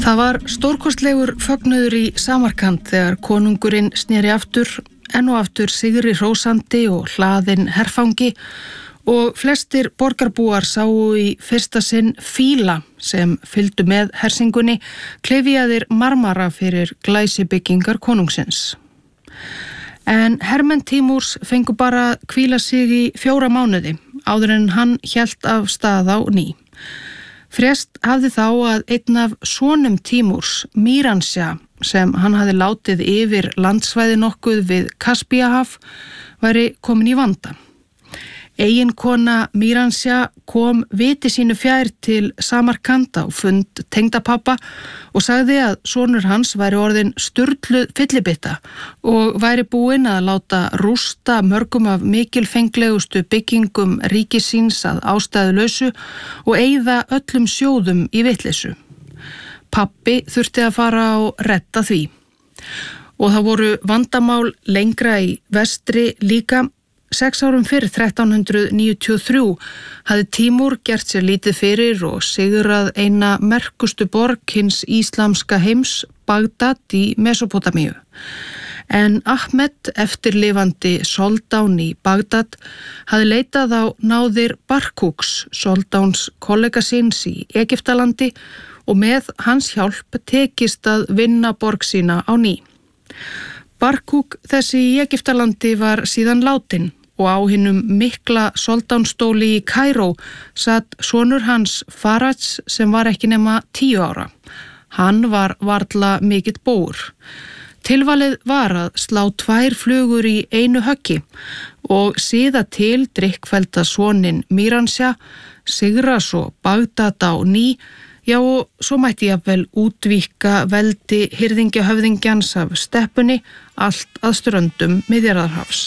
Það var stórkostlegur fögnuður í Samarkand þegar konungurinn sneri aftur, enn og aftur sigri hrósandi og hlaðinn herfangi og flestir borgarbúar sáu í fyrsta sinn fíla sem fylgdu með hersingunni, klefjaðir marmara fyrir glæsibyggingar konungsins. En hermenn Tímúrs fengu bara hvíla sig í 4 mánuði áður en hann hélt af stað á ný. Frést hafði þá að einn af sonum Tímúrs, Míransja, sem hann hafði látið yfir landsvæði nokkuð við Kaspíahaf, væri komin í vanda. Eiginkona Míransja kom viti sínu fjær til Samarkand á fund tengdapabba og sagði að sonur hans væri orðinn sturluð fyllibitta og væri búinn að láta rústa mörgum af mikilfenglegustu byggingum ríkisins að ástæðulausu og eyða öllum sjóðum í vitleysu. Pabbi þurfti að fara og redda því. Og það voru vandamál lengra í vestri líka. 6 árum fyrir 1393 hafði Tímúr gert sér lítið fyrir og sigrað eina merkustu borg hins íslamska heims, Bagdad í Mesópótamíu. En Ahmed, eftirlifandi soldán í Bagdad, hafði leitað á náðir Barkúks, soldáns kollega síns í Egyptalandi og með hans hjálp tekist að vinna borg sína á ný. Barkúk þessi í Egyptalandi var síðan látinn og á hinum mikla soldánsstóli í Kaíró satt sonur hans Faraj sem var ekki nema 10 ára. Hann var varla mikill bóur. Tilvalið var að slá 2 flugur í einu höggi og síða til drykkfellda soninn Míransja, sigra svo Bagdad á ný, já og svo mætti jafnvel útvíkka veldi hirðingjahöfðingjans af steppunni allt að ströndum Miðjarðarhafs.